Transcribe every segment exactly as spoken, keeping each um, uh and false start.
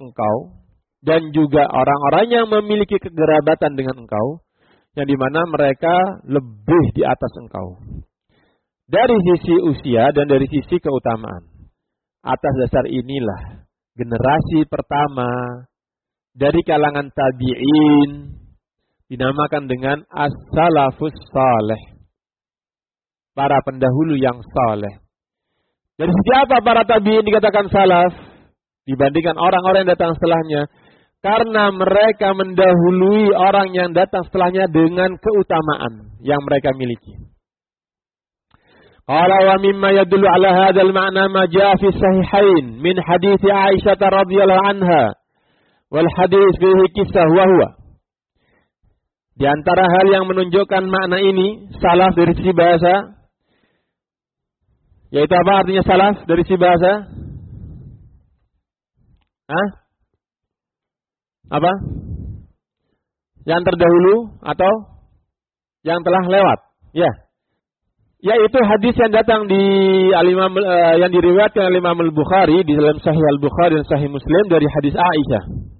engkau dan juga orang-orang yang memiliki kekerabatan dengan engkau, yang dimana mereka lebih di atas engkau dari sisi usia dan dari sisi keutamaan. Atas dasar inilah generasi pertama dari kalangan tabi'in dinamakan dengan as-salafus saleh, para pendahulu yang saleh. Dari segi apa para tabi'in dikatakan salaf dibandingkan orang-orang yang datang setelahnya? Karena mereka mendahului orang yang datang setelahnya dengan keutamaan yang mereka miliki. Qala wa mimma yadullu ala hadzal ma'na ma jaa fi sahihain min hadits Aisyah radhiyallahu anha wal hadits fihi kisah wa huwa. Di antara hal yang menunjukkan makna ini salaf dari sisi bahasa, yaitu apa artinya salaf dari sisi bahasa? Hah? Apa? Yang terdahulu atau yang telah lewat? Ya. Yaitu hadis yang datang di Al-Imam uh, yang diriwayatkan oleh Imam Al-Bukhari di dalam Sahih Al-Bukhari dan Sahih Muslim dari hadis Aisyah.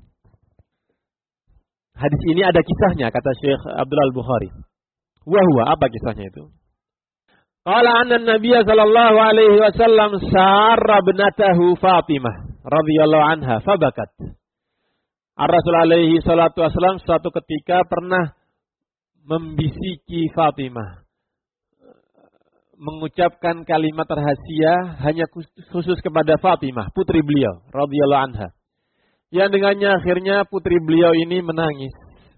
Hadis ini ada kisahnya kata Syekh Abdullah Al-Bukhari. Wa huwa, apa kisahnya itu? Qala anna Nabiy sallallahu alaihi wasallam sarra ibnatahu Fatimah radhiyallahu anha fabakat. Ar-Rasul alaihi salatu wasallam suatu ketika pernah membisiki Fatimah, mengucapkan kalimat rahasia hanya khusus kepada Fatimah, putri beliau radhiyallahu anha. Yang dengannya akhirnya putri beliau ini menangis.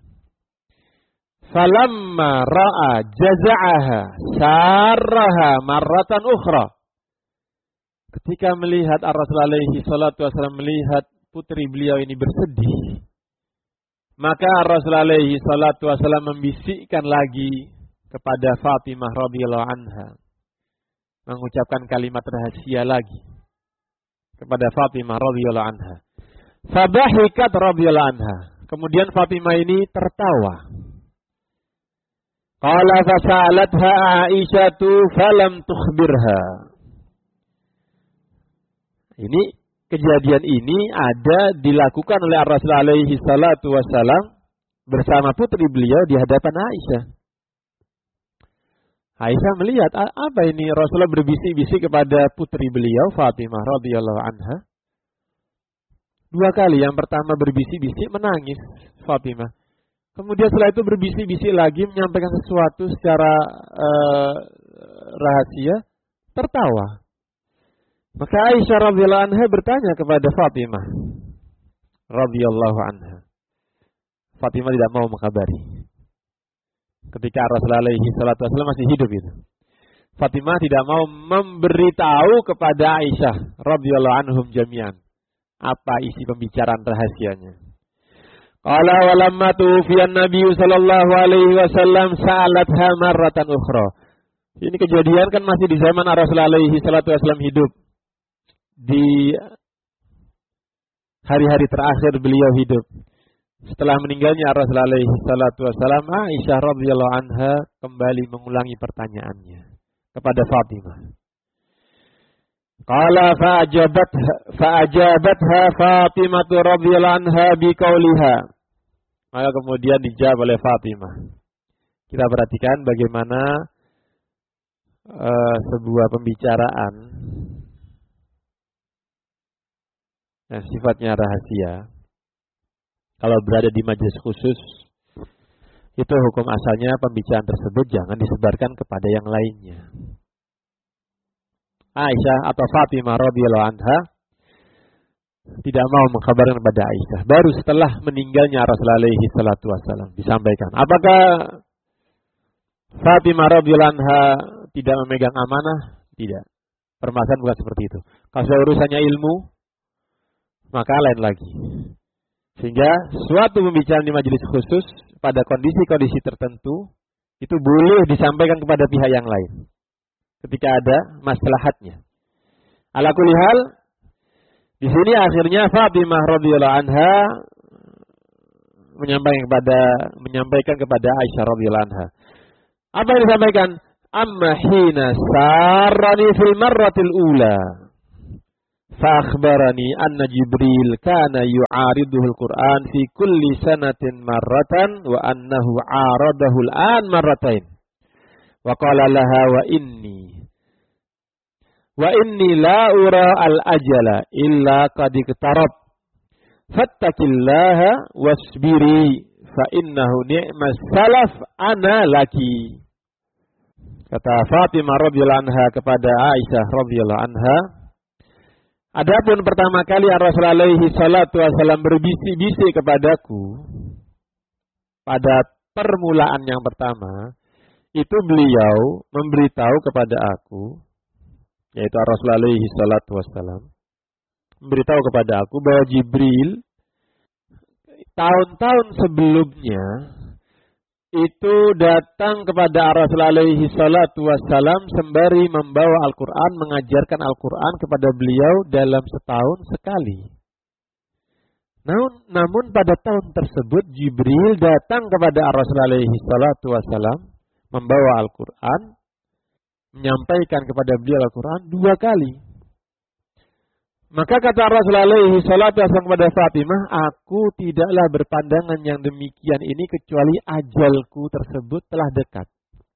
Falamma ra'a jaza'aha sarraha marratan ukhra. Ketika melihat Ar-Rasul alaihi salatu wasallam melihat putri beliau ini bersedih, maka Ar-Rasul alaihi salatu wasallam membisikkan lagi kepada Fatimah radhiyallahu anha, mengucapkan kalimat rahasia lagi kepada Fatimah radhiyallahu anha. Fabahikat radhiyallahu anha. Kemudian Fatimah ini tertawa. Qala fasalatha Aisyatu falam tukhbirha. Ini kejadian ini ada dilakukan oleh Rasul alaihi salatu wasallam bersama putri beliau di hadapan Aisyah. Aisyah melihat apa ini Rasulullah berbisik-bisik kepada putri beliau Fatimah radhiyallahu anha. Dua kali, yang pertama berbisik-bisik menangis Fatimah. Kemudian setelah itu berbisik-bisik lagi menyampaikan sesuatu secara uh, rahasia, tertawa. Maka Aisyah radhiyallahu anha bertanya kepada Fatimah radhiyallahu anha. Fatimah tidak mau mengkabari. Ketika Rasulullah alaihi salatu wasallam masih hidup itu, Fatimah tidak mau memberitahu kepada Aisyah radhiyallahu anhum jami'an apa isi pembicaraan rahasianya. Qala walamma tufiyan Nabi sallallahu alaihi wasallam sa'alatha marratan ukhra. Ini kejadian kan masih di zaman Rasulullah alaihi salatu wasallam hidup. Di hari-hari terakhir beliau hidup. Setelah meninggalnya Rasulullah alaihi salatu wasallam, Aisyah radhiyallahu anha kembali mengulangi pertanyaannya kepada Fatimah. Qala fa'ajabatha fa'ajabatha Fatimah radhiyallahu anha biqauliha. Maka kemudian dijawab oleh Fatimah. Kita perhatikan bagaimana uh, sebuah pembicaraan yang sifatnya rahasia, kalau berada di majelis khusus, itu hukum asalnya pembicaraan tersebut jangan disebarkan kepada yang lainnya. Aisyah atau Fatimah radhiyallahu anha tidak mau mengkabarkan kepada Aisyah. Baru setelah meninggalnya Rasulullah alaihi salatu wasallam disampaikan. Apakah Fatimah radhiyallahu anha tidak memegang amanah? Tidak. Permasalahan bukan seperti itu. Kalau urusannya ilmu, maka lain lagi. Sehingga suatu pembicaraan di majelis khusus pada kondisi-kondisi tertentu itu boleh disampaikan kepada pihak yang lain ketika ada maslahatnya. Ala kulli hal, di sini akhirnya Fatimah radhiyallahu anha menyampaikan kepada menyampaikan kepada Aisyah radhiyallahu anha. Apa yang disampaikan? Amma hina sarrani fil marratil ula. فأخبرني أن جبريل كان يعارضه القرآن في كل سنة مرة وأنه عارضه الآن مرتين وقال لها وإني وإني لا أرى الأجل إلا قد اقترب فاتق الله واصبري فإنه نعم السلف أنا لك. Kata Fatimah radhiyallahu anha kepada Aisyah radhiyallahu anha, adapun pertama kali Rasulullah alaihi salatu wasallam berbisik-bisik kepadaku pada permulaan yang pertama, itu beliau memberitahu kepada aku, yaitu Rasulullah alaihi salatu wasallam memberitahu kepada aku bahwa Jibril tahun-tahun sebelumnya itu datang kepada Rasulullah alaihi salatu wassalam sembari membawa Al-Quran, mengajarkan Al-Quran kepada beliau dalam setahun sekali. Namun, namun pada tahun tersebut Jibril datang kepada Rasulullah alaihi salatu wassalam membawa Al-Quran, menyampaikan kepada beliau Al-Quran dua kali. Maka kata Rasulullah alaihi salatu wasallam kepada Fatimah, aku tidaklah berpandangan yang demikian ini kecuali ajalku tersebut telah dekat.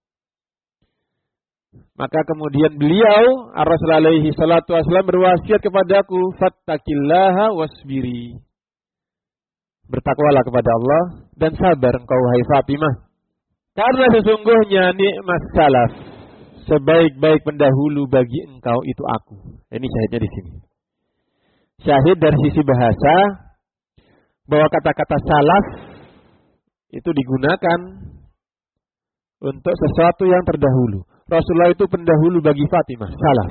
Maka kemudian beliau Rasulullah alaihi salatu wasallam berwasiat kepadaku, fattaqillaha wasbiri. Bertakwalah kepada Allah dan sabar engkau wahai Fatimah. Karena sesungguhnya nikmat salaf, sebaik-baik pendahulu bagi engkau itu aku. Ini syahidnya di sini. Syahid dari sisi bahasa bahwa kata-kata salaf itu digunakan untuk sesuatu yang terdahulu. Rasulullah itu pendahulu bagi Fatimah, salaf.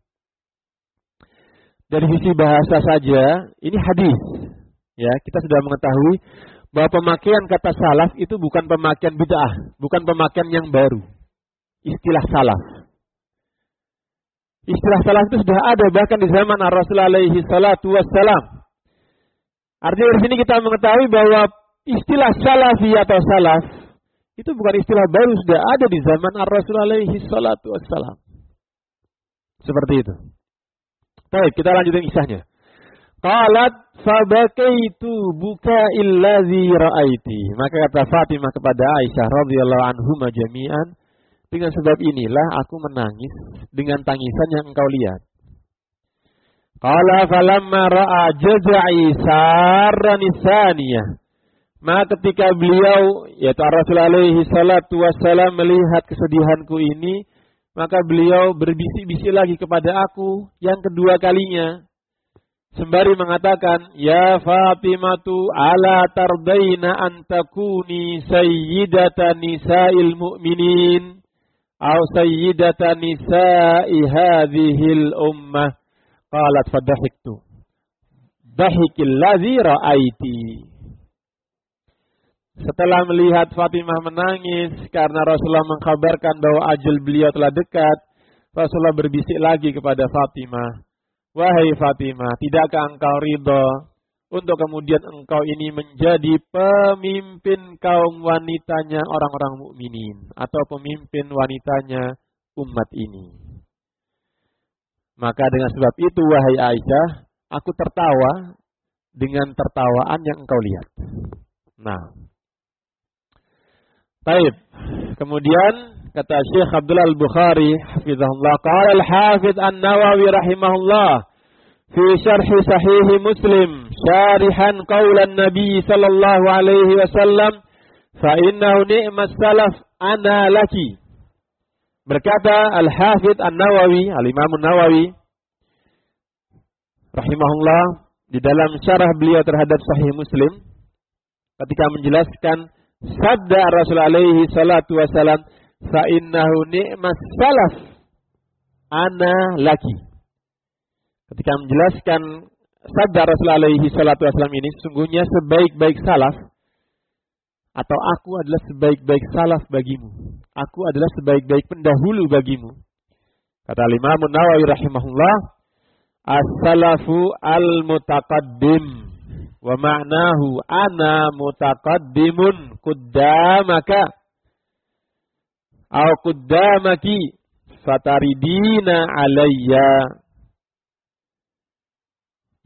Dari sisi bahasa saja, ini hadis. Ya, kita sudah mengetahui bahwa pemakaian kata salaf itu bukan pemakaian bid'ah, bukan pemakaian yang baru. Istilah salaf. Istilah salaf itu sudah ada bahkan di zaman Rasulullah alaihi salatu wassalam. Artinya dari sini kita mengetahui bahwa istilah salafi atau salaf itu bukan istilah baru, sudah ada di zaman Rasulullah alaihi salatu wassalam. Seperti itu. Baik, kita lanjutin kisahnya. Qalat fabakaitu buka'il ladzi ra'aiti. Maka kata Fatimah kepada Aisyah radhiyallahu anhuma jami'an, dengan sebab inilah aku menangis dengan tangisan yang engkau lihat. Qala falamma ra'a jaz'i sarrani tsaniyah. Maka ketika beliau, yaitu Rasulullah alaihi salatu wassalam melihat kesedihanku ini, maka beliau berbisik-bisik lagi kepada aku yang kedua kalinya. Sembari mengatakan, ya Fatimatu ala tardaina an takuni sayyidata nisa'il mu'minin. Au sayyidata nisa'i hadhil ummah. Qalat fadahiktu. Dahikil ladzi ra'aiti. Setelah melihat Fatimah menangis karena Rasulullah mengkabarkan bahwa ajal beliau telah dekat, Rasulullah berbisik lagi kepada Fatimah, wahai Fatimah, tidakkah engkau ridha untuk kemudian engkau ini menjadi pemimpin kaum wanitanya orang-orang mukminin atau pemimpin wanitanya umat ini? Maka dengan sebab itu wahai Aisyah, aku tertawa dengan tertawaan yang engkau lihat. Nah, baik. Kemudian kata Syekh Abdullah Al-Bukhari hafizahullah, qala Al-Hafiz An-Nawawi rahimahullah fi syarh sahih Muslim syarihan qaulan Nabi sallallahu alaihi wasallam fa innahu ni'mas salaf ana laki. Berkata Al-Hafidz An-Nawawi, Al-Imam An-Nawawi rahimahullah di dalam syarah beliau terhadap Sahih Muslim ketika menjelaskan sabda Rasul alaihi salatu wasallam, fa innahu ni'mas salaf ana laki. Ketika menjelaskan sabda Rasul alaihi salatu wasallam ini, sesungguhnya sebaik-baik salaf atau aku adalah sebaik-baik salaf bagimu. Aku adalah sebaik-baik pendahulu bagimu. Kata Imam Nawawi rahimahullah, as-salafu al-mutaqaddim wa ma'nahu ana mutaqaddimun quddamaka au quddamaki fataridina alayya.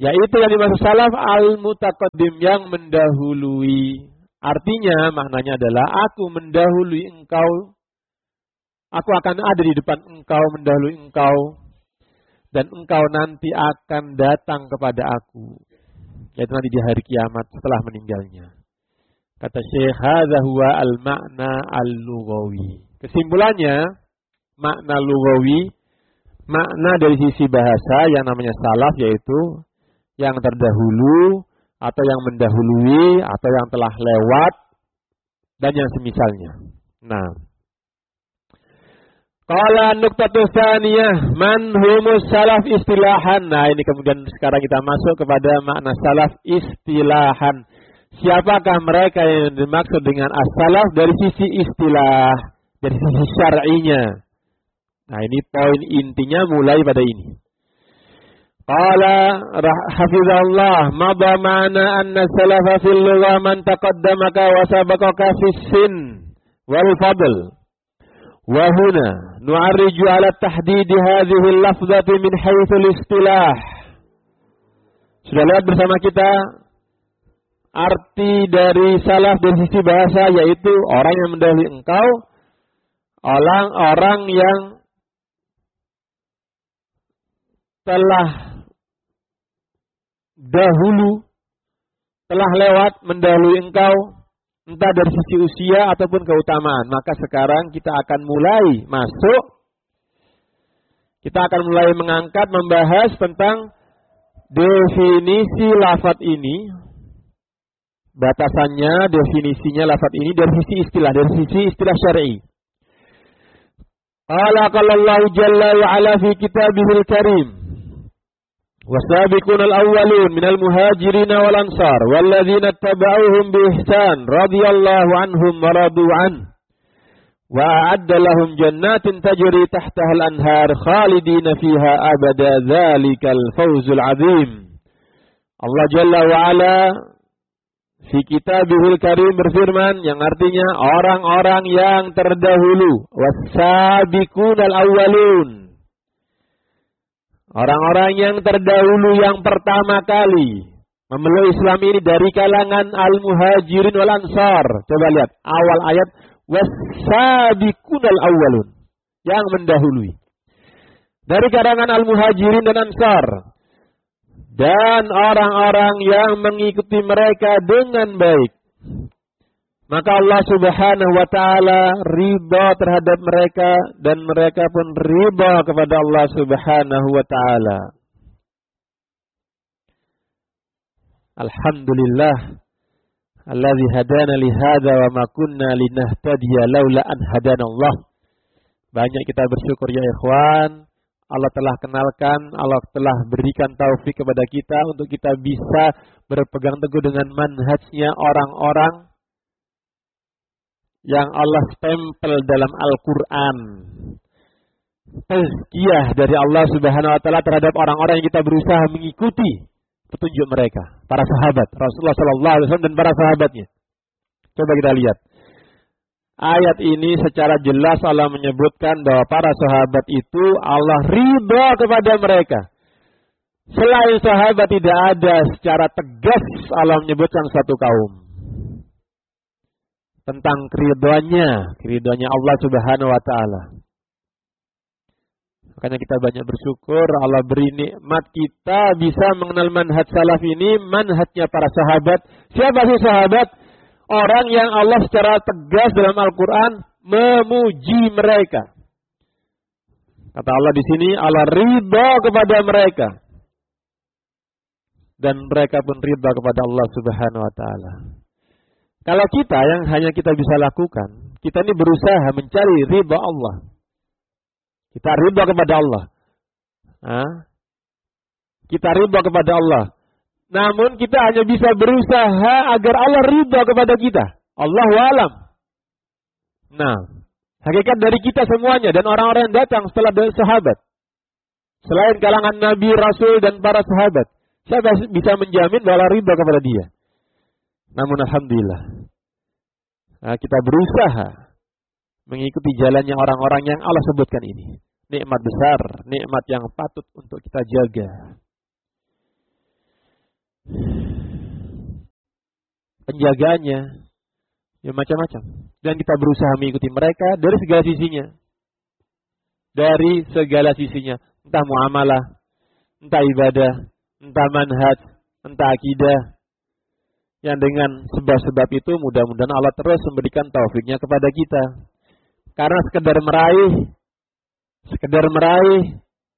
Yaitu yang dimaksud salaf al-mutaqaddim, yang mendahului. Artinya maknanya adalah aku mendahului engkau. Aku akan ada di depan engkau, mendahului engkau. Dan engkau nanti akan datang kepada aku. Yaitu nanti di hari kiamat setelah meninggalnya. Kata Syekh, hadza huwa al-ma'na al-lughawi. Kesimpulannya, makna lughawi, makna dari sisi bahasa yang namanya salaf, yaitu yang terdahulu, atau yang mendahului, atau yang telah lewat, dan yang semisalnya. Nah, qala nuqtatu tsaniyah, man humus salaf istilahan. Nah, ini kemudian sekarang kita masuk kepada makna salaf istilahan. Siapakah mereka yang dimaksud dengan as-salaf dari sisi istilah, dari sisi syar'inya. Nah, ini poin intinya mulai pada ini. Qala hafizallah, madha ma'na anna salafa fil lugha man taqaddamaka wa sabaqaka fis sin wal fadl. Wa huna nu'arriju ala tahdid hadhihi al-lafzati min haythu al-istilah. Sudah lihat bersama kita arti dari salaf dari sisi bahasa, yaitu orang yang mendahului engkau, orang-orang yang telah dahulu, telah lewat mendahului engkau, entah dari sisi usia ataupun keutamaan. Maka sekarang kita akan mulai masuk, kita akan mulai mengangkat, membahas tentang definisi lafaz ini. Batasannya, definisinya lafaz ini dari sisi istilah, dari sisi istilah syar'i. Qala qala Allah jalla wa ala fi kitabihil karim. Wasabiqun al-awwalun minal muhajirin wal ansar walladzina ittaba'uuhum bi ihsan radhiyallahu anhum wa radu an. Wa a'adda lahum jannatin tajri tahtaha al-anhar khalidina fiha abada dzalikal fawzul 'adzim. Allah jalla wa ala fi kitabihil karim berfirman, yang artinya orang-orang yang terdahulu, wasabiqunal awwalun, orang-orang yang terdahulu yang pertama kali memeluk Islam ini dari kalangan al-muhajirin wal ansar. Coba lihat awal ayat, wasabiqunal awwalun, yang mendahului dari kalangan al-muhajirin dan ansar, dan orang-orang yang mengikuti mereka dengan baik. Maka Allah subhanahu wa ta'ala ridha terhadap mereka, dan mereka pun ridha kepada Allah subhanahu wa ta'ala. Alhamdulillah alladzi hadana li hadza wa ma kunna linahtadiya laula an hadana Allah. Banyak kita bersyukur ya ikhwan, Allah telah kenalkan, Allah telah berikan taufik kepada kita untuk kita bisa berpegang teguh dengan manhajnya orang-orang yang Allah stempel dalam Al-Quran. Tazkiyah dari Allah subhanahu wa ta'ala terhadap orang-orang yang kita berusaha mengikuti petunjuk mereka. Para sahabat, Rasulullah shallallahu alaihi wasallam dan para sahabatnya. Coba kita lihat. Ayat ini secara jelas Allah menyebutkan bahwa para sahabat itu Allah ridha kepada mereka. Selain sahabat tidak ada secara tegas Allah menyebutkan satu kaum tentang keridhaannya, keridhaannya Allah subhanahu wa ta'ala. Makanya kita banyak bersyukur Allah beri nikmat kita bisa mengenal manhaj salaf ini, manhajnya para sahabat. Siapa sih sahabat? Orang yang Allah secara tegas dalam Al-Quran memuji mereka. Kata Allah di sini, Allah ridha kepada mereka. Dan mereka pun ridha kepada Allah subhanahu wa ta'ala. Kalau kita yang hanya kita bisa lakukan, kita ini berusaha mencari ridha Allah. Kita ridha kepada Allah. Hah? Kita ridha kepada Allah. Namun kita hanya bisa berusaha agar Allah ridha kepada kita. Allahu a'lam. Nah, hakikat dari kita semuanya dan orang-orang yang datang setelah sahabat, selain kalangan Nabi, Rasul dan para sahabat, siapa bisa menjamin bahwa Allah ridha kepada dia? Namun alhamdulillah, nah, kita berusaha mengikuti jalannya orang-orang yang Allah sebutkan ini. Nikmat besar, nikmat yang patut untuk kita jaga. penjagaannya, ya macam-macam. Dan kita berusaha mengikuti mereka dari segala sisinya. Dari segala sisinya. Entah muamalah, entah ibadah, entah manhaj, entah akidah. Yang dengan sebab-sebab itu mudah-mudahan Allah terus memberikan taufiknya kepada kita. Karena sekedar meraih, sekedar meraih,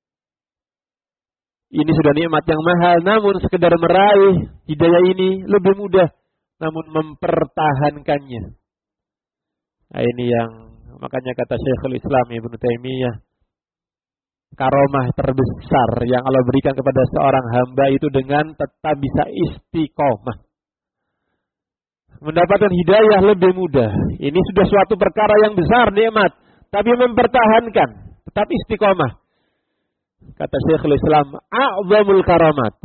ini sudah nikmat yang mahal. Namun sekedar meraih hidayah ini lebih mudah. Namun mempertahankannya. Nah, ini yang makanya kata Syekhul Islam Ibnu Taimiyah, karomah terbesar yang Allah berikan kepada seorang hamba itu dengan tetap bisa istiqomah. Mendapatkan hidayah lebih mudah. Ini sudah suatu perkara yang besar, nikmat. Tapi mempertahankan, tetap istiqomah. Kata Syekhul Islam, a'zamul karamat.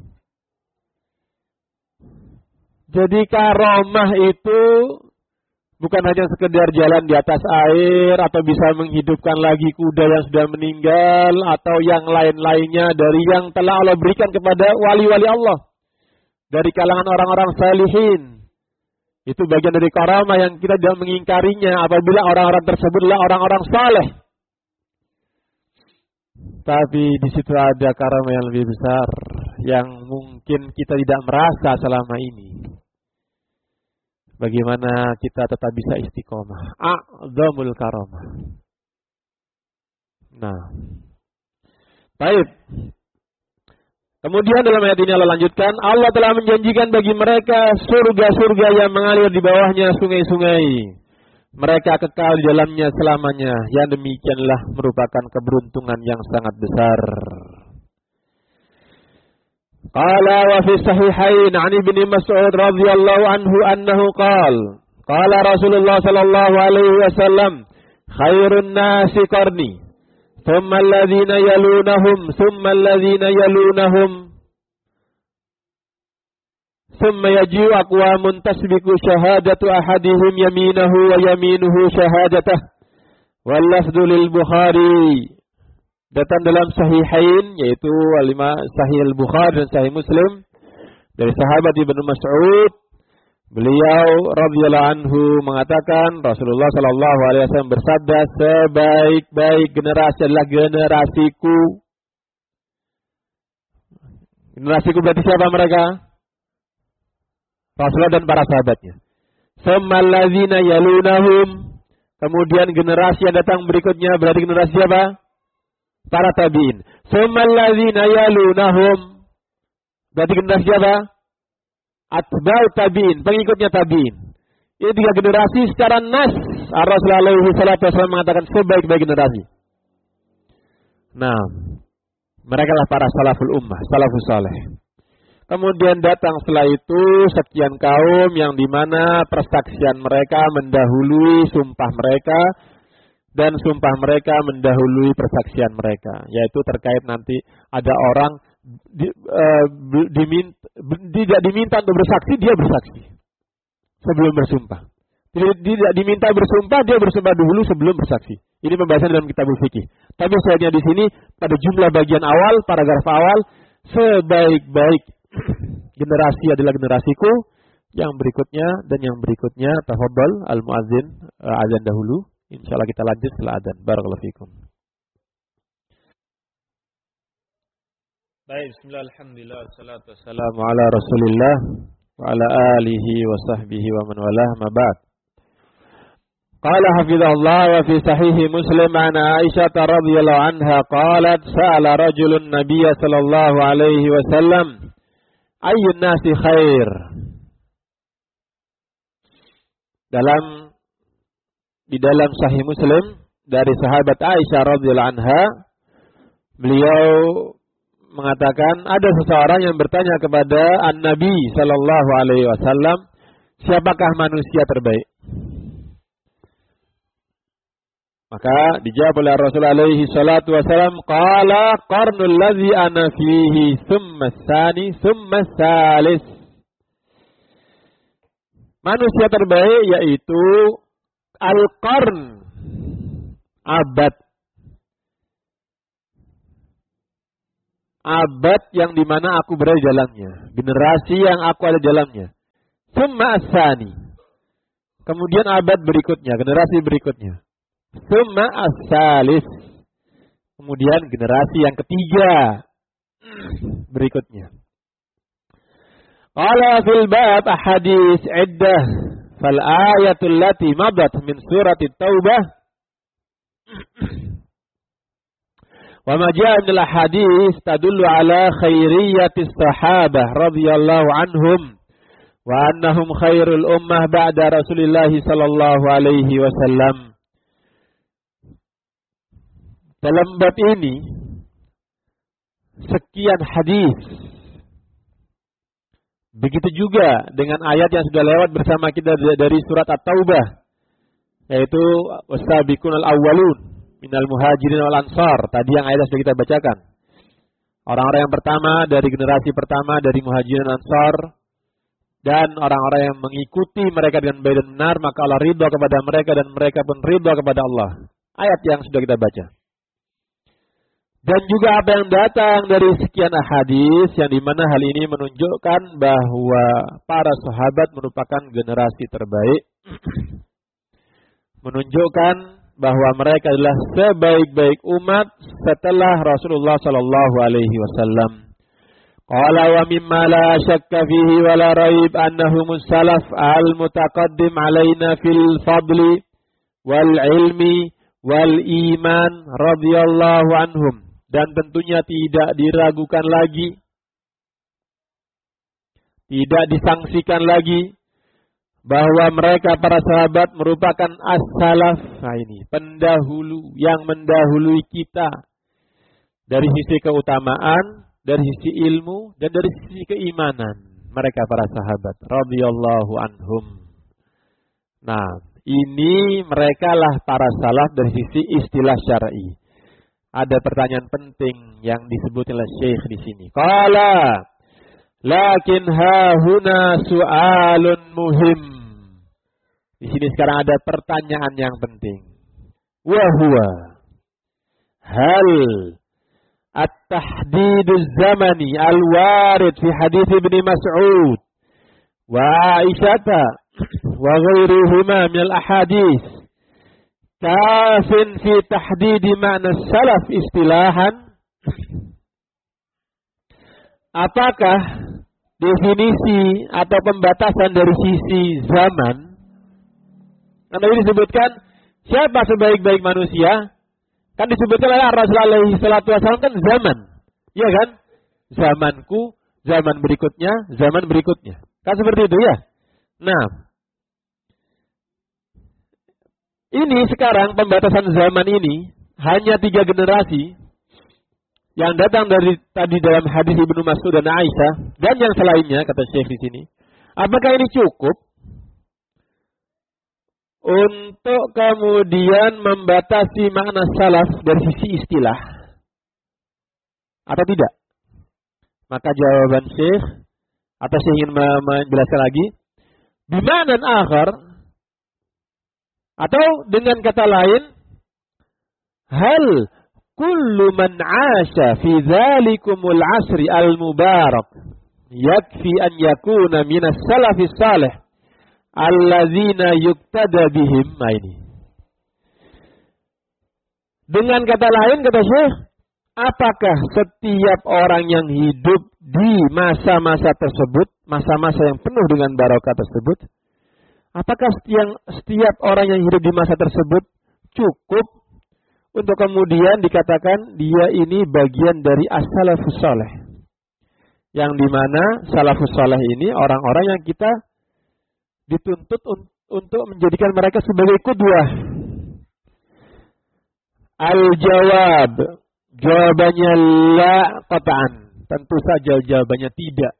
Jadi karomah itu bukan hanya sekedar jalan di atas air, atau bisa menghidupkan lagi kuda yang sudah meninggal, atau yang lain-lainnya dari yang telah Allah berikan kepada wali-wali Allah. Dari kalangan orang-orang salihin. Itu bagian dari karamah yang kita tidak mengingkarinya apabila orang-orang tersebutlah orang-orang saleh. Tapi di situ ada karamah yang lebih besar yang mungkin kita tidak merasa selama ini. Bagaimana kita tetap bisa istiqomah? A'zamul karamah. Nah, baik. Kemudian dalam ayat ini Allah lanjutkan, Allah telah menjanjikan bagi mereka surga-surga yang mengalir di bawahnya sungai-sungai. Mereka kekal di dalamnya selamanya. Yang demikianlah merupakan keberuntungan yang sangat besar. Qala wa fi sahihain 'an Ibnu Mas'ud radhiyallahu anhu annahu qala qala Rasulullah sallallahu alaihi wasallam khairun nasi qarni thumma alladhina yalunahum thumma alladhina yalunahum thumma yaji'u aqwamun tasbiqu shahadatu ahadihim yaminahu wa yaminuhu shahadatah wal lafdhu lil Bukhari. Datang dalam sahihain, yaitu lima sahih al-Bukhari dan sahih Muslim, dari sahabat Ibnu Mas'ud, beliau radhiyallahu anhu mengatakan Rasulullah sallallahu alaihi wasallam bersabda, sebaik-baik generasi adalah generasiku. Generasiku berarti siapa mereka? Rasulullah dan para sahabatnya. Tsummal ladzina yalunahum, kemudian generasi yang datang berikutnya berarti generasi siapa? Para tabi'in. Tsummal ladzina yalunahum, berarti generasi siapa? Atba'u tabi'in, pengikutnya tabi'in. Ini tiga generasi secara nas. Rasulullah alaihi salatu wasallam mengatakan sebaik-baik generasi. Nah, mereka lah para salaful ummah, salafus saleh. Kemudian datang setelah itu sekian kaum yang dimana persaksian mereka mendahului sumpah mereka, dan sumpah mereka mendahului persaksian mereka, yaitu terkait nanti ada orang di, uh, diminta, tidak diminta untuk bersaksi, dia bersaksi sebelum bersumpah. Tidak, tidak diminta bersumpah, dia bersumpah dulu sebelum bersaksi. Ini pembahasan dalam kitabul fikih. Tapi sayangnya di sini pada jumlah bagian awal, paragraf awal, sebaik-baik generasi adalah generasiku, yang berikutnya dan yang berikutnya. Tafadhal al-muadzin uh, azan dahulu. Insyaallah kita lanjut setelah adzan. Barakallahu fikum. Baik, bismillah, alhamdulillah, wassalatu wassalamu ala Rasulillah wa ala alihi wa sahbihi wa man walah, ma ba'd. Qala hafizahullah wa fi sahih Muslim an Aisyah radhiyallahu anha qalat sa'ala rajulun nabiyya sallallahu alaihi wasallam ayyun nasi khair. Dalam Di dalam Sahih Muslim dari sahabat Aisyah radhiyallahu anha, beliau mengatakan ada seseorang yang bertanya kepada An-Nabi sallallahu alaihi wasallam, siapakah manusia terbaik? Maka dijawab oleh Rasulullah alaihi salatu wasallam, qala qarnul ladzi ana fihi thumma tsani thumma tsalis. Manusia terbaik yaitu Al-Qarn, abad. abad yang dimana aku berada di dalamnya, generasi yang aku ada di dalamnya. Tsumma as-tsani, kemudian abad berikutnya, generasi berikutnya. Tsumma as-tsalis, kemudian generasi yang ketiga berikutnya. Qala fil bab ahadits iddah fal ayatul lati madat min surati Taubah wa ma jaa min al hadits tadullu ala khairiyatis sahabah radhiyallahu anhum wa annahum khairul ummah ba'da Rasulillah sallallahu alaihi wasallam. Dalam bab ini sekian hadis. Begitu juga dengan ayat yang sudah lewat bersama kita dari surat At-Taubah, yaitu wasabiqunal awwalun minal muhajirin wal ansar. Tadi yang ayat sudah kita bacakan. Orang-orang yang pertama dari generasi pertama dari muhajirin dan ansar, dan orang-orang yang mengikuti mereka dengan baik dan benar, maka Allah ridha kepada mereka dan mereka pun ridha kepada Allah. Ayat yang sudah kita baca. Dan juga apa yang datang dari sekian hadis yang dimana hal ini menunjukkan bahwa para sahabat merupakan generasi terbaik. Menunjukkan bahwa mereka adalah sebaik-baik umat setelah Rasulullah sallallahu alaihi wasallam. Qala wa mimma la syakka fihi wa la raib annahumus salaf al-mutaqaddim alaina fil fadli wal ilmi wal iman radhiyallahu anhum. Dan tentunya tidak diragukan lagi, tidak disangsikan lagi bahwa mereka para sahabat merupakan as-salaf. Nah ini pendahulu yang mendahului kita dari sisi keutamaan, dari sisi ilmu, dan dari sisi keimanan. Mereka para sahabat radhiyallahu anhum. Nah ini mereka lah para salaf dari sisi istilah syar'i. Ada pertanyaan penting yang disebut oleh Syekh di sini. Qala, lakin hahuna su'alun muhim. Di sini sekarang ada pertanyaan yang penting. Wa huwa hal at-tahdiduz zamani al-warid fi hadits Ibnu Mas'ud wa Aisyah wa ghairihima min al-ahadits kafin fi tahdidi makna salaf istilahan. Apakah definisi atau pembatasan dari sisi zaman? Karena ini disebutkan siapa sebaik-baik manusia? Kan disebutkan oleh Rasulullah sallallahu alaihi wasallam kan zaman. Iya kan? Zamanku, zaman berikutnya, zaman berikutnya. Kan seperti itu ya? Nah, ini sekarang pembatasan zaman ini hanya tiga generasi yang datang dari tadi dalam hadis Ibnu Mas'ud dan Aisyah dan yang selainnya kata Syekh di sini. Apakah ini cukup untuk kemudian membatasi makna salaf dari sisi istilah atau tidak? Maka jawaban Syekh atau Syekh ingin menjelaskan lagi bimanan akhar. Atau dengan kata lain, hal kullu man 'asha fi dzalikumul 'asri al-mubarak yakfi an yakuna min as-salafis salih alladzina yuqtada bihim. Ini. Dengan kata lain kata Syekh, apakah setiap orang yang hidup di masa-masa tersebut, masa-masa yang penuh dengan barokah tersebut, apakah setiap, setiap orang yang hidup di masa tersebut cukup untuk kemudian dikatakan dia ini bagian dari as-salafus salih? Yang dimana salafus salih ini orang-orang yang kita dituntut un- untuk menjadikan mereka sebagai qudwah. Al-jawab, jawabannya la qat'an. Tentu saja jawabannya tidak.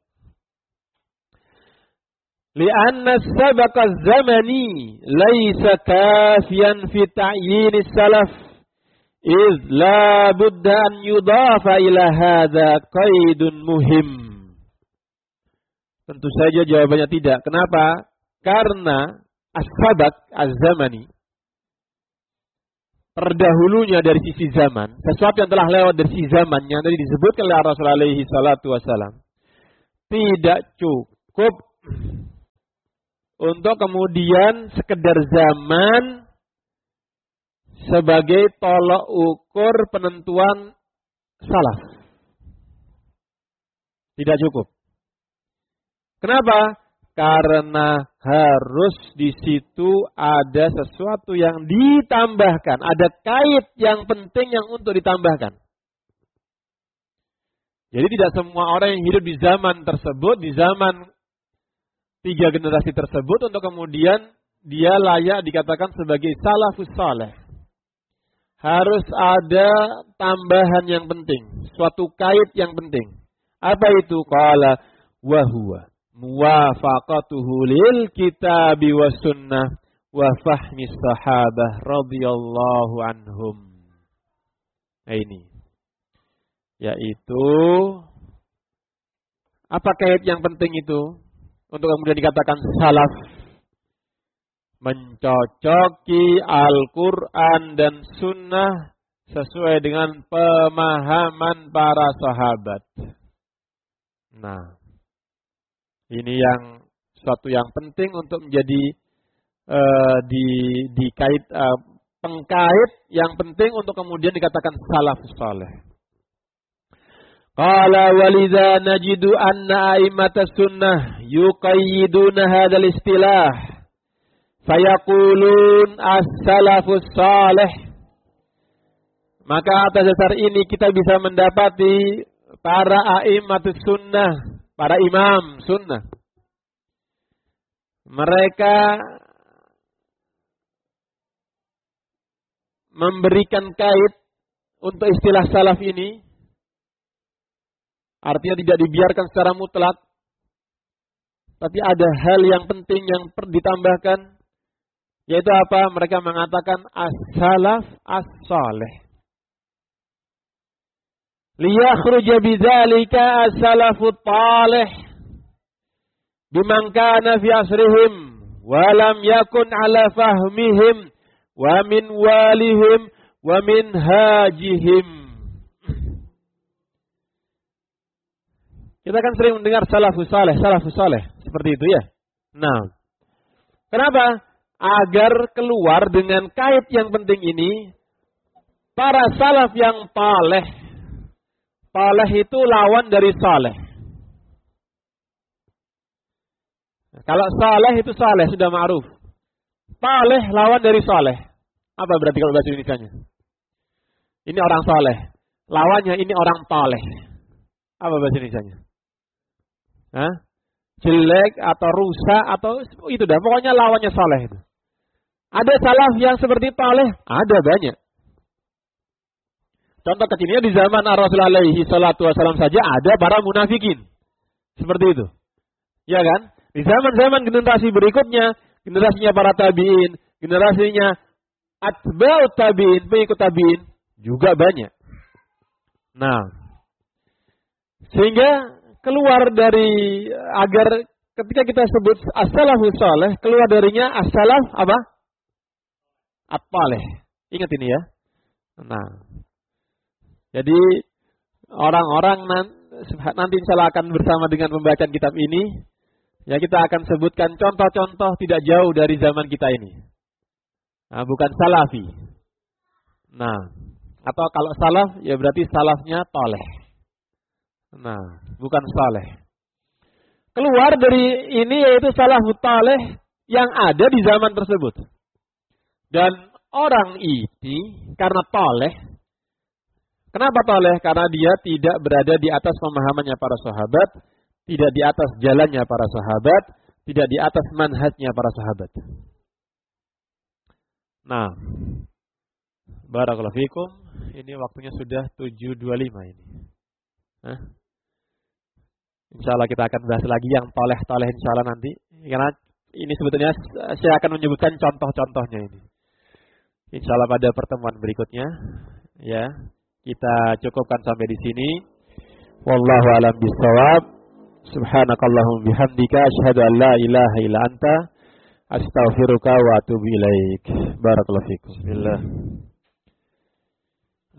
Lianna sabaq az-zamani laisa kafiyan fi ta'yin as-salaf iz la budda an yudafa ila hadha qaidun muhim. Tentu saja jawabannya tidak. Kenapa? Karena as-sabaq az-zamani terdahulunya dari sisi zaman, sesuatu yang telah lewat dari sisi zaman yang tadi disebutkan oleh Rasulullah alaihi salatu wasalam, tidak cukup untuk kemudian sekedar zaman sebagai tolok ukur penentuan salaf. Tidak cukup. Kenapa? Karena harus di situ ada sesuatu yang ditambahkan, ada kait yang penting yang untuk ditambahkan. Jadi tidak semua orang yang hidup di zaman tersebut, di zaman tiga generasi tersebut, untuk kemudian dia layak dikatakan sebagai salafus saleh. Harus ada tambahan yang penting, suatu kait yang penting. Apa itu? Qala wa huwa muwafaqatuhu lil kitabi was sunnah wa fahmi sahabah radhiyallahu anhum. Nah ini, yaitu apa kait yang penting itu untuk kemudian dikatakan salaf? Mencocoki Al-Quran dan Sunnah sesuai dengan pemahaman para sahabat. Nah, ini yang suatu yang penting untuk menjadi uh, di dikait uh, pengkait yang penting untuk kemudian dikatakan salafus saleh. Qala walidza najidu anna a'immatas sunnah yuqayyiduna hadzal istilah fayaqulun as-salafus salih. Maka atas dasar ini kita bisa mendapati para a'immatus sunnah, para imam sunnah, mereka memberikan kait untuk istilah salaf ini. Artinya tidak dibiarkan secara mutlak, tapi ada hal yang penting yang perlu ditambahkan. Yaitu apa? Mereka mengatakan as-salaf as-salih. Liyakhruja bidzalika as-salafut talih biman kana fi asrihim wa lam yakun ala fahmihim wa min walihim wa min hajihim. Kita kan sering mendengar salafus salih, salafus salih seperti itu ya. Nah, kenapa? Agar keluar dengan kait yang penting ini, para salaf yang taleh. Taleh itu lawan dari saleh. Kalau saleh itu saleh, sudah ma'ruf. Taleh lawan dari saleh. Apa berarti kalau bahasa Indonesianya? Ini orang saleh. Lawannya ini orang taleh. Apa bahasa Indonesianya? Hah? Jelek atau rusak atau itu dah. Pokoknya lawannya saleh itu. Ada salaf yang seperti taleh? Ada banyak. Contoh kecilnya di zaman Rasulullah alaihi salatu wasallam saja ada para munafikin. Seperti itu. Ya kan? Di zaman-zaman generasi berikutnya, generasinya para tabi'in, generasinya atba'ut tabi'in, pengikut tabi'in, juga banyak. Nah, sehingga keluar dari, agar ketika kita sebut as-salafus salih, keluar darinya as-salaf apa? At-talih. Ingat ini ya. Nah, jadi orang-orang nanti insya Allah akan bersama dengan pembacaan kitab ini, ya kita akan sebutkan contoh-contoh tidak jauh dari zaman kita ini. Nah, bukan salafi. Nah, atau kalau salaf ya berarti salafnya toleh. Nah, bukan saleh. Keluar dari ini yaitu salafut toleh yang ada di zaman tersebut. Dan orang ini karena toleh, kenapa toleh? Karena dia tidak berada di atas pemahamannya para sahabat, tidak di atas jalannya para sahabat, tidak di atas manhajnya para sahabat. Nah, barakallahu fikum, ini waktunya sudah tujuh dua puluh lima ini. Hah? Insya Allah kita akan bahas lagi yang toleh-toleh insya Allah nanti. Karena ini sebetulnya saya akan menyebutkan contoh-contohnya ini. Insya Allah pada pertemuan berikutnya, ya kita cukupkan sampai di sini. Wallahu a'lam bishawab. Subhanakallahumma bihamdika asyhadu an la ilaha illa anta astaghfiruka wa atubu ilaik. Barakallahu fikum. Bismillah.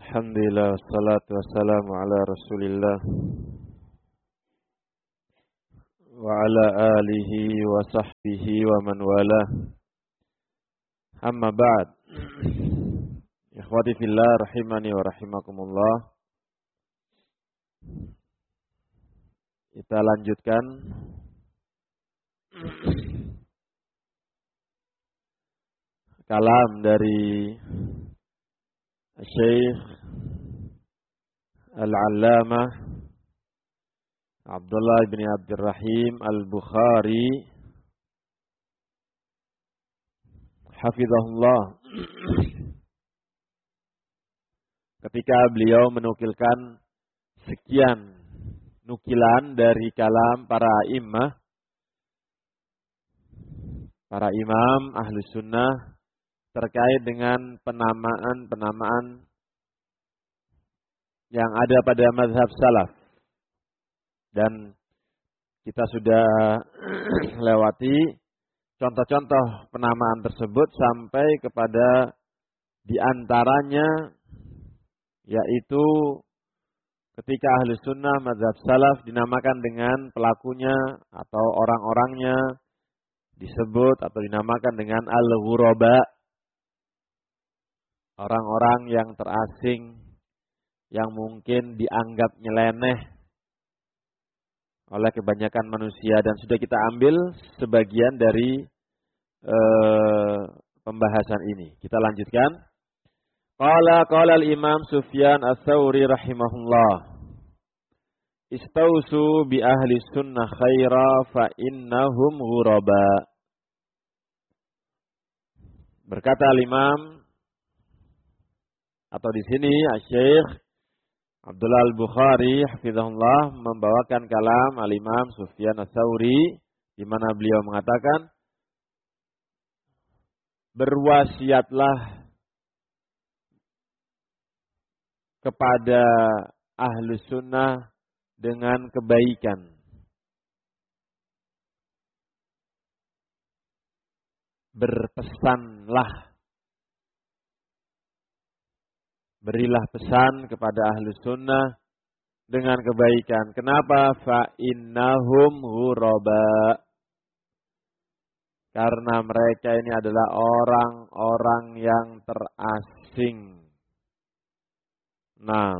Alhamdulillah, wassalatu wassalamu ala Rasulillah wa ala alihi wa sahbihi wa man wala. Amma ba'd. Ikhwati fillah rahimani wa rahimakumullah. Kita lanjutkan kalam dari Syekh Al-Allamah Abdullah bin Abdurrahim Al-Bukhari hafizahullah, ketika beliau menukilkan sekian nukilan dari kalam para imam, para imam ahlu sunnah terkait dengan penamaan-penamaan yang ada pada mazhab salaf. Dan kita sudah lewati contoh-contoh penamaan tersebut sampai kepada diantaranya yaitu ketika ahli sunnah mazhab salaf dinamakan dengan pelakunya atau orang-orangnya disebut atau dinamakan dengan al-ghuraba, orang-orang yang terasing, yang mungkin dianggap nyeleneh oleh kebanyakan manusia, dan sudah kita ambil sebagian dari uh, pembahasan ini. Kita lanjutkan. Qala qala al-Imam Sufyan Ats-Tsauri rahimahullah. Istausu bi ahli sunnah khaira fa innahum ghuraba. Berkata al-Imam, atau di sini Syekh Abdullah Al-Bukhari hafizahullah membawakan kalam al-Imam Sufyan Ats-Tsauri di mana beliau mengatakan, berwasiatlah kepada ahlu sunnah dengan kebaikan. Berpesanlah, berilah pesan kepada ahlu sunnah dengan kebaikan. Kenapa? Fa innahum ghuraba. Karena mereka ini adalah orang-orang yang terasing. Nah,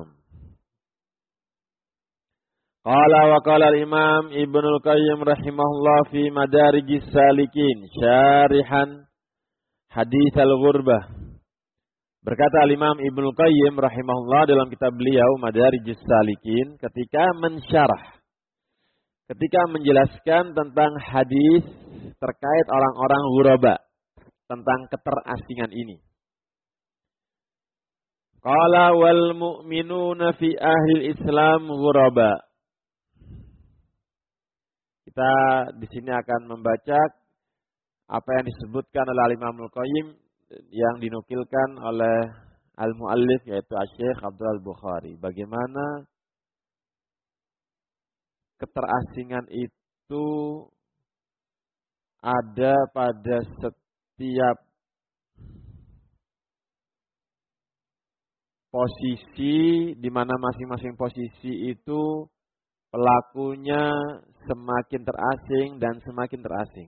qala wa qala al-Imam Ibnul Qayyim rahimahullah fi Madarijis Salikin syarihan hadits al-ghurbah. Berkata al-Imam Ibnul Qayyim rahimahullah dalam kitab beliau Madarijis Salikin ketika mensyarah, ketika menjelaskan tentang hadis terkait orang-orang ghuraba, tentang keterasingan ini. Qala wal mu'minuna fi ahli Islam ghuraba. Kita di sini akan membaca apa yang disebutkan oleh al-Imam Al-Qayyim yang dinukilkan oleh al-muallif yaitu Syekh Abdullah Al-Bukhari. Bagaimana keterasingan itu ada pada setiap posisi, di mana masing-masing posisi itu pelakunya semakin terasing dan semakin terasing.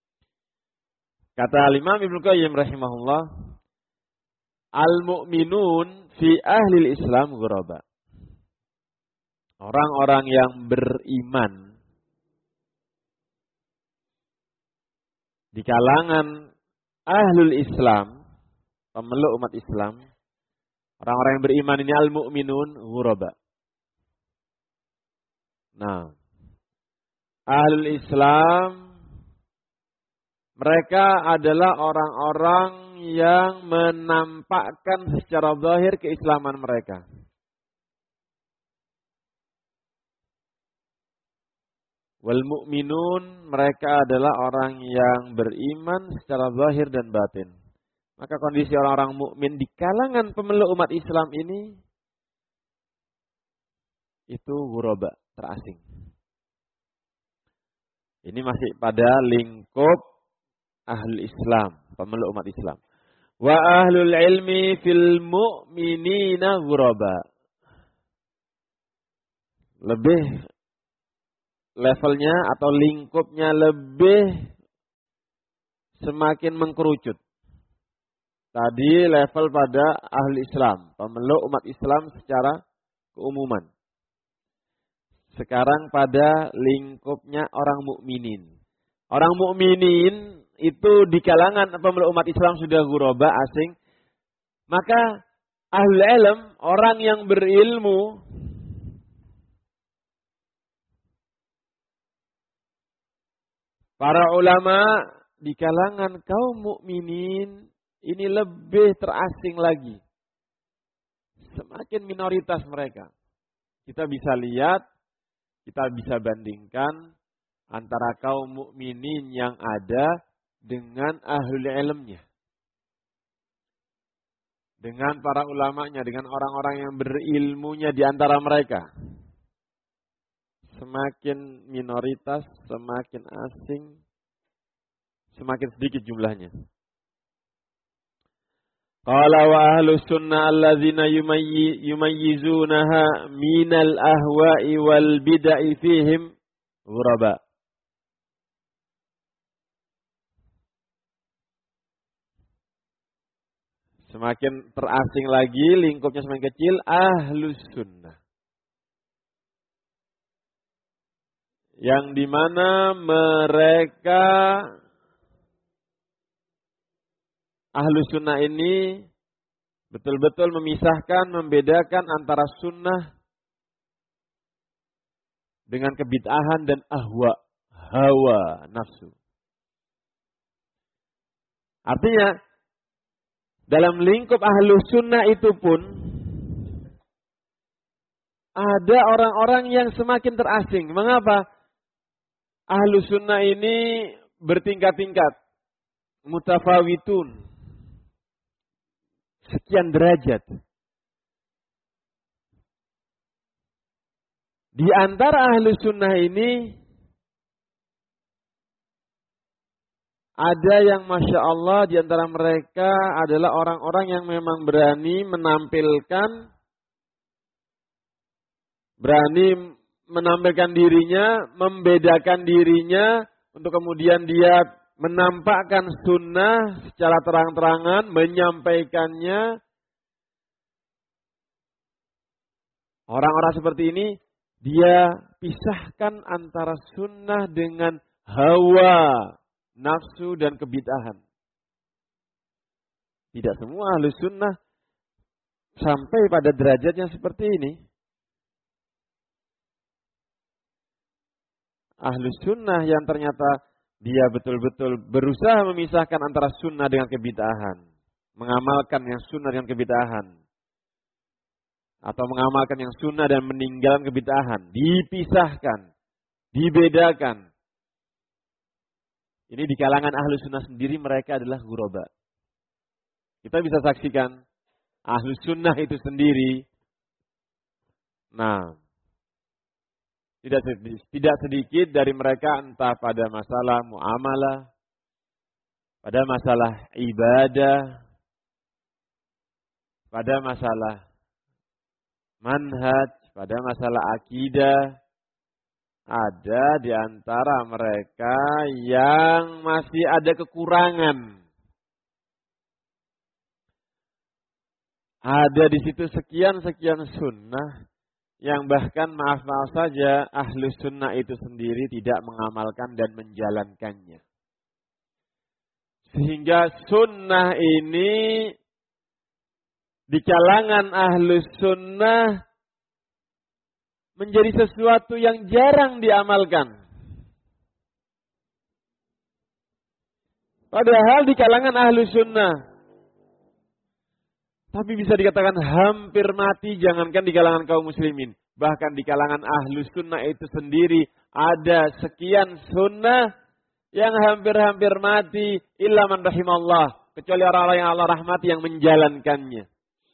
Kata Imam Ibnu Qayyim rahimahullah, al-mu'minun fi ahli Islam ghuraba. Orang-orang yang beriman di kalangan ahlul Islam, pemeluk umat Islam, orang-orang yang beriman ini al-mu'minun ghuraba. Nah, ahlul Islam mereka adalah orang-orang yang menampakkan secara zahir keislaman mereka. Wal mu'minun, mereka adalah orang yang beriman secara zahir dan batin. Maka kondisi orang-orang mukmin di kalangan pemeluk umat Islam ini itu ghuraba, terasing. Ini masih pada lingkup ahli Islam, pemeluk umat Islam. Wa ahlul ilmi fil mu'minina ghuraba. Lebih levelnya atau lingkupnya lebih semakin mengkerucut. Tadi level pada ahli Islam, pemeluk umat Islam secara keumuman. Sekarang pada lingkupnya orang mukminin. Orang mukminin itu di kalangan pemeluk umat Islam sudah ghuraba, asing. Maka ahli ilm, orang yang berilmu, para ulama di kalangan kaum mukminin ini lebih terasing lagi. Semakin minoritas mereka. Kita bisa lihat, kita bisa bandingkan antara kaum mukminin yang ada dengan ahli ilmnya. Dengan para ulamanya, dengan orang-orang yang berilmunya di antara mereka. Semakin minoritas, semakin asing, semakin sedikit jumlahnya. Qala wa ahlus sunnah alladzina yumayyizunaha minal ahwa'i wal bid'ah fihim ghuraba. Semakin terasing lagi, lingkupnya semakin kecil, ahlus sunnah. Yang dimana mereka ahlus sunnah ini betul-betul memisahkan, membedakan antara sunnah dengan kebid'ahan dan ahwa, hawa, nafsu. Artinya, dalam lingkup ahlus sunnah itu pun ada orang-orang yang semakin terasing. Mengapa? Ahlus sunnah ini bertingkat-tingkat. Mutafawitun. Sekian derajat. Di antara ahlus sunnah ini ada yang Masya Allah di antara mereka adalah orang-orang yang memang berani menampilkan, berani menampilkan dirinya, membedakan dirinya, untuk kemudian dia menampakkan sunnah secara terang-terangan, menyampaikannya. Orang-orang seperti ini, dia pisahkan antara sunnah dengan hawa, nafsu dan kebid'ahan. Tidak semua ahlus sunnah sampai pada derajat yang seperti ini. Ahlus sunnah yang ternyata dia betul-betul berusaha memisahkan antara sunnah dengan kebid'ahan. Mengamalkan yang sunnah dengan kebid'ahan. Atau mengamalkan yang sunnah dan meninggalkan kebid'ahan. Dipisahkan. Dibedakan. Ini di kalangan ahlus sunnah sendiri mereka adalah ghuraba. Kita bisa saksikan ahlus sunnah itu sendiri. Nah, tidak tidak sedikit dari mereka entah pada masalah muamalah, pada masalah ibadah, pada masalah manhaj, pada masalah akidah. Ada di antara mereka yang masih ada kekurangan. Ada di situ sekian-sekian sunnah yang bahkan maaf-maaf saja ahlus sunnah itu sendiri tidak mengamalkan dan menjalankannya. Sehingga sunnah ini di kalangan ahlus sunnah menjadi sesuatu yang jarang diamalkan. Padahal di kalangan ahlus sunnah, tapi bisa dikatakan hampir mati, jangankan di kalangan kaum muslimin. Bahkan di kalangan ahlus sunnah itu sendiri ada sekian sunnah yang hampir-hampir mati. Illa man rahimallah. Kecuali orang-orang yang Allah rahmati yang menjalankannya.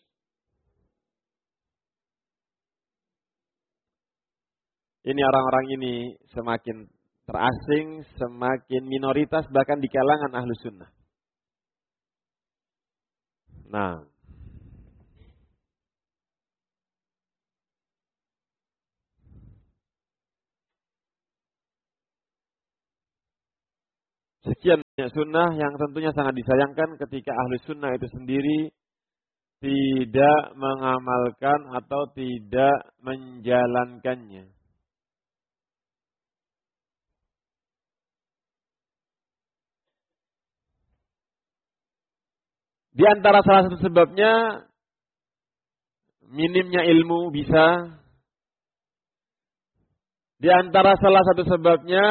Ini orang-orang ini semakin terasing, semakin minoritas bahkan di kalangan ahlus sunnah. Nah, sekian banyak sunnah yang tentunya sangat disayangkan ketika ahli sunnah itu sendiri tidak mengamalkan atau tidak menjalankannya. Di antara salah satu sebabnya minimnya ilmu bisa. Di antara salah satu sebabnya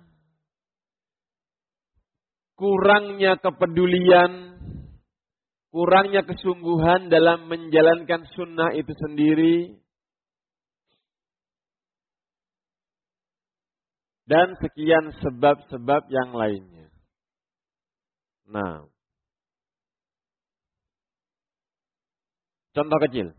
kurangnya kepedulian, kurangnya kesungguhan dalam menjalankan sunnah itu sendiri. Dan sekian sebab-sebab yang lainnya. Nah, contoh kecil.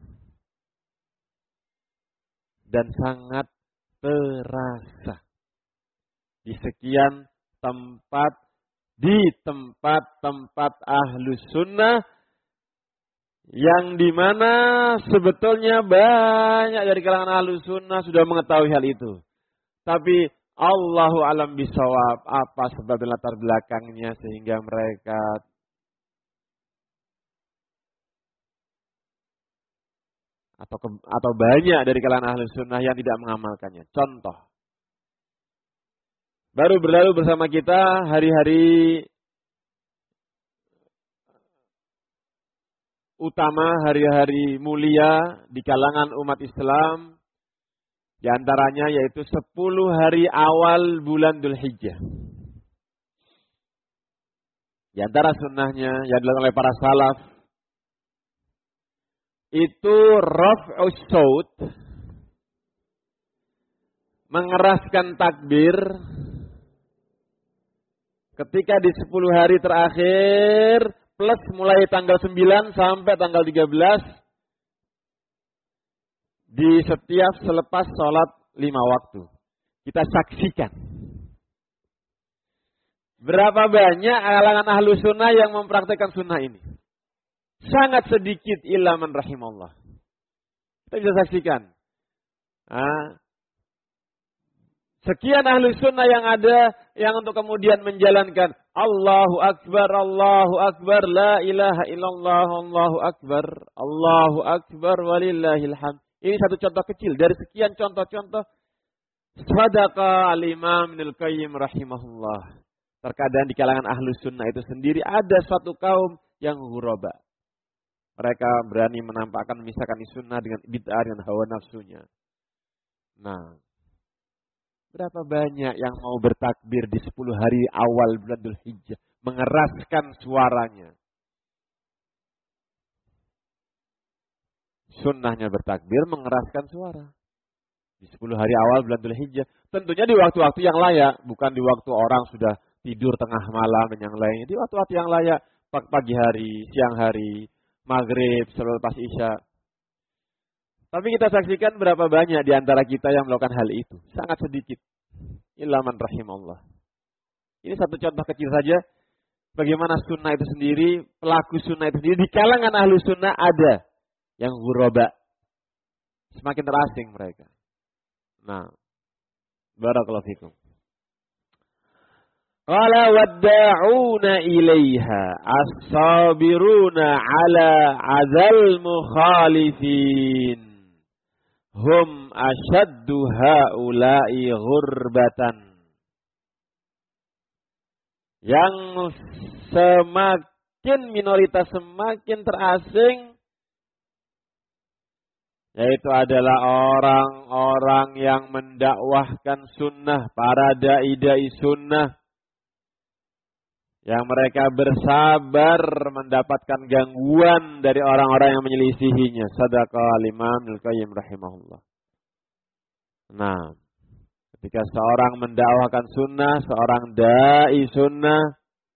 Dan sangat terasa di sekian tempat, di tempat-tempat ahlus sunnah yang dimana sebetulnya banyak dari kalangan ahlus sunnah sudah mengetahui hal itu. Tapi Allahu alam bisawab, apa sebab latar belakangnya sehingga mereka atau ke, atau banyak dari kalangan ahli sunnah yang tidak mengamalkannya. Contoh, baru berlalu bersama kita hari-hari utama, hari-hari mulia di kalangan umat Islam, di antaranya yaitu sepuluh hari awal bulan Dzulhijjah. Di antara sunnahnya yang dilakukan oleh para salaf itu raf'us saut, mengeraskan takbir ketika di sepuluh hari terakhir plus mulai tanggal sembilan sampai tanggal tiga belas di setiap selepas sholat lima waktu. Kita saksikan berapa banyak kalangan ahlu sunnah yang mempraktikkan sunnah ini. Sangat sedikit illa man rahimallah. Kita bisa saksikan. Nah, sekian ahli sunnah yang ada yang untuk kemudian menjalankan Allahu Akbar, Allahu Akbar, la ilaha illallah, Allahu Akbar, Allahu Akbar, walillahil hamd. Ini satu contoh kecil dari sekian contoh-contoh Sadaqa al-Imam Ibnul Qayyim rahimahullah. Terkadang di kalangan ahli sunnah itu sendiri ada suatu kaum yang ghuraba. Mereka berani menampakkan, memisahkan sunnah dengan bid'ah, dengan hawa nafsunya. Nah, berapa banyak yang mau bertakbir di sepuluh hari awal bulan Dzulhijjah, mengeraskan suaranya. Sunnahnya bertakbir, mengeraskan suara. Di sepuluh hari awal bulan Dzulhijjah. Tentunya di waktu-waktu yang layak, bukan di waktu orang sudah tidur tengah malam dan yang lainnya. Di waktu-waktu yang layak, pagi hari, siang hari, maghrib, selepas isya. Tapi kita saksikan berapa banyak di antara kita yang melakukan hal itu. Sangat sedikit. Illa man rahimallah. Ini satu contoh kecil saja. Bagaimana sunnah itu sendiri, pelaku sunnah itu sendiri. Di kalangan ahlu sunnah ada yang ghuraba. Semakin terasing mereka. Nah, barakallahu fikum. Qala wadda'una ilaiha as-sabiruna ala azal mukhalifin hum ashaddu haula'i ghurbatan. Yang semakin minoritas semakin terasing yaitu adalah orang-orang yang mendakwahkan sunnah, para dai-dai sunnah yang mereka bersabar mendapatkan gangguan dari orang-orang yang menyelisihinya. Sadaqa al-Imam Ibnul Qayyim rahimahullah. Nah, ketika seorang mendakwahkan sunnah, seorang dai sunnah,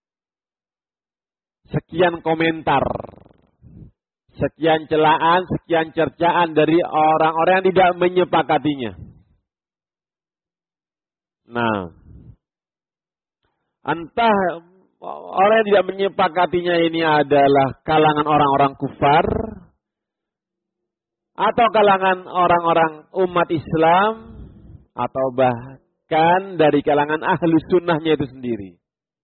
sekian komentar, sekian celaan, sekian cercaan dari orang-orang yang tidak menyepakatinya. Nah, entah orang yang tidak menyepakatinya ini adalah kalangan orang-orang kufar atau kalangan orang-orang umat Islam atau bahkan dari kalangan ahlu sunnahnya itu sendiri.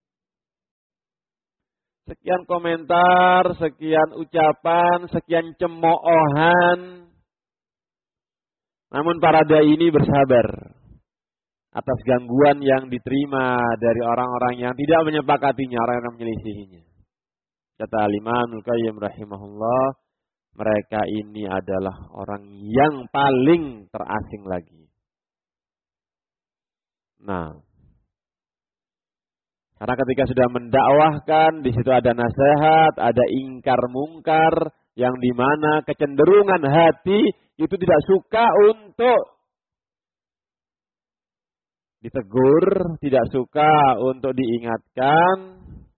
Sekian komentar, sekian ucapan, sekian cemoohan. Namun para dai ini bersabar atas gangguan yang diterima dari orang-orang yang tidak menyepakatinya, orang yang menyelisihinya. Kata Al-Imam Ibnu Qayyim rahimahullah, mereka ini adalah orang yang paling terasing lagi. Nah, karena ketika sudah mendakwahkan, di situ ada nasihat, ada ingkar mungkar, yang dimana kecenderungan hati itu tidak suka untuk ditegur, tidak suka untuk diingatkan.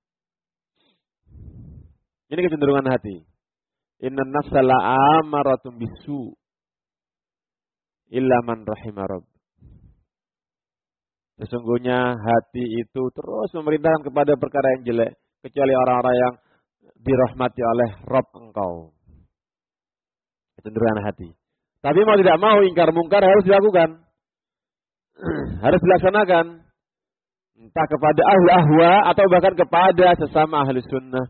Ini kecenderungan hati. Inna nafsa la'amaratun bisu illa man rahimah rabb. Sesungguhnya hati itu terus memerintahkan kepada perkara yang jelek, kecuali orang-orang yang dirahmati oleh Rabb engkau. Kecenderungan hati. Tapi mau tidak mau, ingkar mungkar harus dilakukan. Harus dilaksanakan. Entah kepada ahli ahwa atau bahkan kepada sesama ahli sunnah.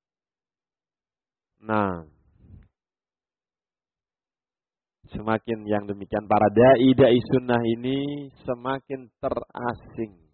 Nah, semakin yang demikian para dai dai sunnah ini semakin terasing